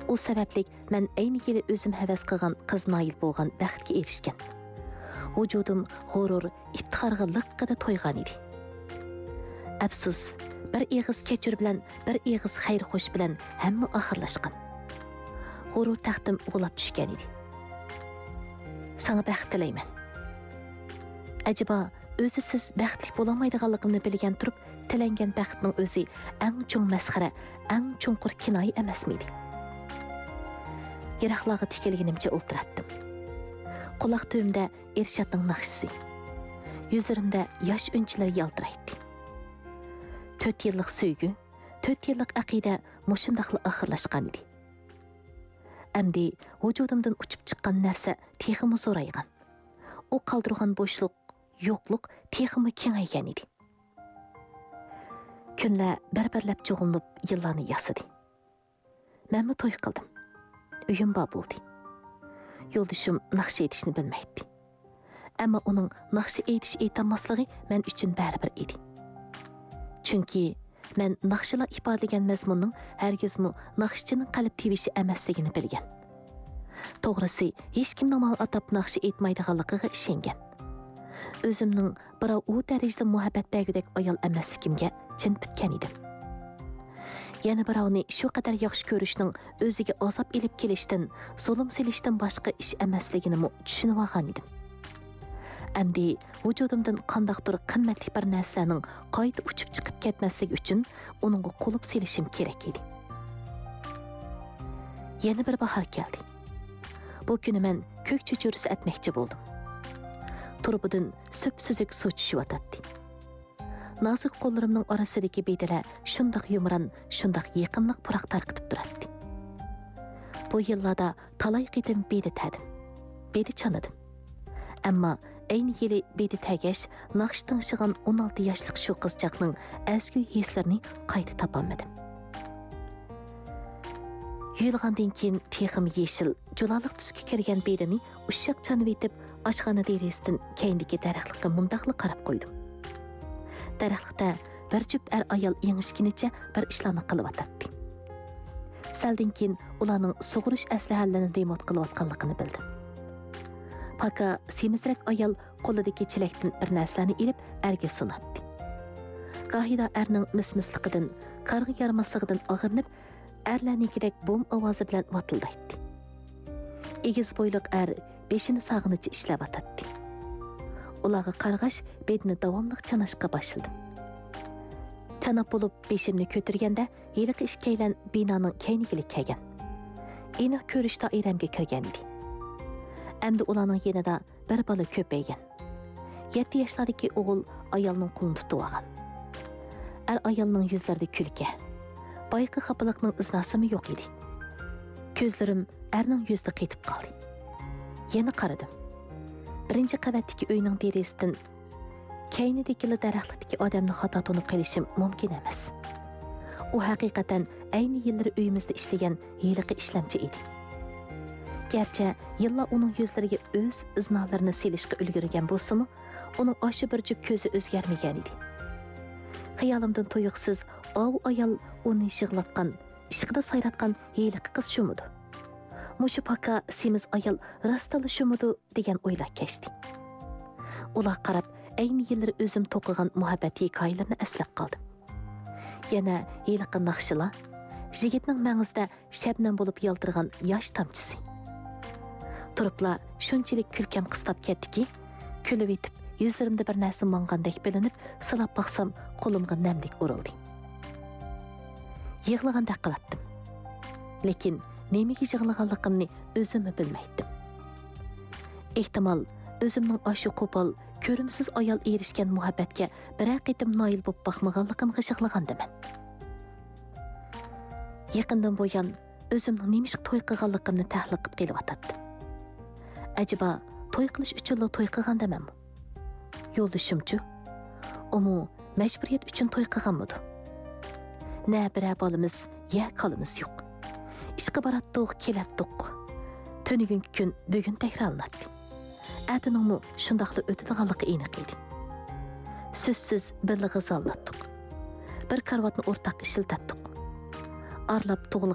O sabablik men ayni yili o'zim havas qilgan qiz noil bo'lgan baxtga erishgan. Vujudim g'urur, iftixorga liqqida to'ygan edi. Afsus, bir eg'iz kechir bilan, bir eg'iz xayr xo'sh bilan hamma oxirlashgan. G'urur taxtim uğulab tushgan edi. Sana baxt tilayman. Acaba o'zi siz baxtli bo'lamaydiganligimni bilgan turib, tilangan baxtning o'zi eng cho'ng masxara, eng cho'nqur kinoya emasmidi? Yiroqlarga tikilganimcha o'ltiratdim. Quloq tubimda Ershadning naqshisi, yuzlarimda yosh unchilar yaltiraydi. 4 yillik sevgi, 4 yillik aqida mushundaqli oxirlashgan edi. Amdi vujudimdan uchib chiqqan narsa teximi zo'raygan. O qoldirgan bo'shliq, yo'qliq teximi kengaygan edi. Kunlar bir-birlab cho'g'inib yillarni yasadi. Men to'y qildim. Uyim bor bo'ldi. Yo'ldishim naqsh etishni bilmaydi. Ammo uning naqsh etish aytamasligi men uchun baribir edi. Chunki men naqshlar ifodalagan mazmunning hargizmi naqshchining qalb tevishi emasligini bilgan. To'g'risi, hech kimning menga atab naqsh aytmaydiganligiga ishongan. O'zimning birov u darajada muhabbat bergudek ayol emasligimga chin bitgan edim. Yana birovni shu qadar yaxshi ko'rishning o'ziga azob elib kelishdan, zulm silishdan boshqa ish emasligini tushunib olgan edim. Amdi vujudimdan qandaqdir qimmatli bir narsaning qayta uchib chiqib ketmasligi uchun uningga qo'lib silishim kerak edi. Yana bir bahor keldi. Bu kuni men ko'k cho'churisi atmoqchi bo'ldim. Turbidan söp-süzük suv tushiyotdi. Nozik qo'llarimning orasidagi bedilar shundoq yumran, shundoq yaqinlik puraq tarqitib turadi. Bu yillarda talay qitim bedi tadim, bedi chanadim. Ammo ayni yili bedi tagash, naqsh tingshigan 16 yoshlik shu qizchaqning azgu hislarini qayta topolmadim. Yuyilgandan keyin texim yeshil, julaliq tusga kirgan bedini ushshaq chanib etib, oshxona deresidan keyindagi daraxtlikqa mundaqli qarab qo'ydim. Daraxtda bir jup ayol yengishginicha bir ishlarni qilyotdi. Saldan keyin ularning sug'urish aslahalarini remont qilayotganligini bildim. Paka semizrak ayol qo'lidagi chelakdan bir narsalarni ilib erga sunatdi. Gohida erning mismisligidan, qarg'i yarmasligidan og'irnib, erlarnikidek bom ovozi bilan vatildaydi. Egiz bo'yliq er beshini sog'inicha ishlayotdi. Ularga qarg'ash bedni davomli chanashga boshladim. Chanab bo'lib beshimni ko'tirganda yiliqi ishkaylan binoning keyniga kelgan. Aniq ko'rish doiramga kirgan edi. Endi ularning yanida bir bola ko'paygan. 7 yoshlardagi o'g'il ayolning qo'lini tutib olgan. Ayolning yuzlarida kulki. Bayqi xafalikning iznasimi yo'q edi. Ko'zlarim erning yuzida qetib qoldi. Yana qaradim. Birinchi qavatdagi uyning deresidan keynidagi daraxtdagi odamni xato tunib qilishim mumkin emas. U haqiqatan ayni yillar uyimizda ishlagan yiliqi ishlamchi edi. Gerçi yillar uning yuzlariga o'z iznalarini silishga ulgurgan bo'lsa-mu, uning oshi bir jup ko'zi o'zgarmagan edi. Xiyolimdan to'yiqsiz ov ayol uni yig'latgan, ishqida sayratgan yiliqi qiz shumidi? Mushu paka semiz ayol rastali shumidi degan o'ylar kechdi. Ular qarab, ayni yillar o'zim to'qigan muhabbat hikoyalarini eslab qoldim. Yana yiliqi naqshilar, yigitning mang'izda shabnam bo'lib yaltirgan yosh tamchisi. Turibla shunchalik kulkam qistab ketdiki, kulib etib, yuzlarimda bir narsa mongandek bilinib, silab baqsam qo'limga namlik urildi. Yig'lagandek qilatdim. Lekin nemaga yig'laganligimni o'zim bilmaydim. Ehtimol o'zimning oshu qo'pol, ko'rimsiz ayol erishgan muhabbatga biror qitim noil bo'lib baxmaganligimga yig'lagandiman. Yaqindan bo'yon o'zimning nemish to'y qilganligimni tahlil qilib kelyotdim. Acaba to'y qilish uchun to'y qilgandamanmi? Yo'ldishimchi, umu majburiyat uchun to'y qilganmidi? Na bir bolamiz, ya qolimiz yo'q. Ishqa baratdiq, kelatdiq. Tunigungi kun bugun takrorlanadi. Atiningmi shundaqli o'tadiganligi aniq edi. So'zsiz birlig'i zallatdiq. Bir karvatni o'rtaq ishiltatdiq. Arlab tug'ilgan